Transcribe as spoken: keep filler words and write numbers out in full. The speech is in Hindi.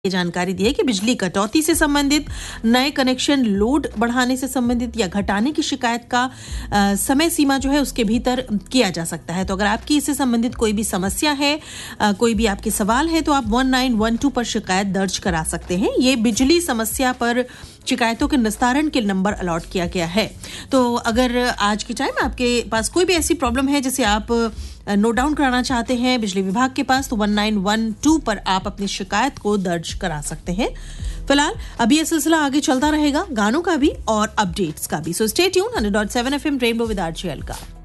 ये जानकारी दी है कि बिजली कटौती से संबंधित, नए कनेक्शन लोड बढ़ाने से संबंधित या घटाने की शिकायत का आ, समय सीमा जो है उसके भीतर किया जा सकता है। तो अगर आपकी इससे संबंधित कोई भी समस्या है, आ, कोई भी आपके सवाल है, तो आप वन नाइन वन टू पर शिकायत दर्ज करा सकते हैं। ये बिजली समस्या पर शिकायतों के निस्तारण के नंबर अलॉट किया गया है। तो अगर आज के टाइम आपके पास कोई भी ऐसी प्रॉब्लम है जिसे आप नोट डाउन कराना चाहते हैं बिजली विभाग के पास, तो वन नाइन वन टू पर आप अपनी शिकायत को दर्ज करा सकते हैं। फिलहाल अभी यह सिलसिला आगे चलता रहेगा, गानों का भी और अपडेट्स का भी। So stay tune hundred point seven FM rainbow with आरजेएल का।